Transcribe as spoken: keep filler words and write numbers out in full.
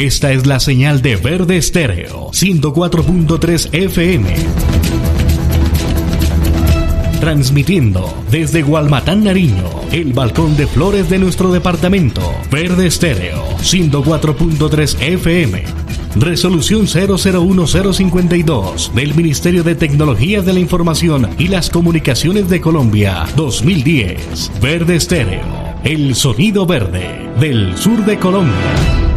Esta es la señal de Verde Estéreo, ciento cuatro punto tres F M. Transmitiendo desde Gualmatán, Nariño, el balcón de flores de nuestro departamento. Verde Estéreo, ciento cuatro punto tres F M. Resolución cero cero uno cero cinco dos del Ministerio de Tecnología de la Información y las Comunicaciones de Colombia, dos mil diez. Verde Estéreo, el sonido verde del sur de Colombia.